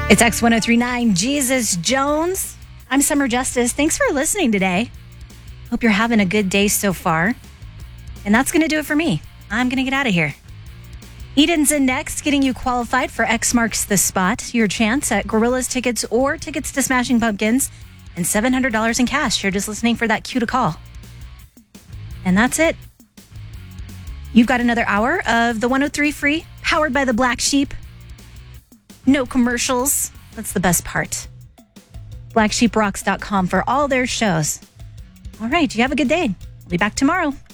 It's X1039, Jesus Jones. I'm Summer Justice. Thanks for listening today. Hope you're having a good day so far. And that's going to do it for me. I'm going to get out of here. Eden's in next, getting you qualified for X Marks the Spot. Your chance at Gorillas tickets or tickets to Smashing Pumpkins and $700 in cash. You're just listening for that cue to call. And that's it. You've got another hour of the 103 free, powered by the Black Sheep. No commercials. That's the best part. BlackSheepRocks.com for all their shows. All right, you have a good day. I'll be back tomorrow.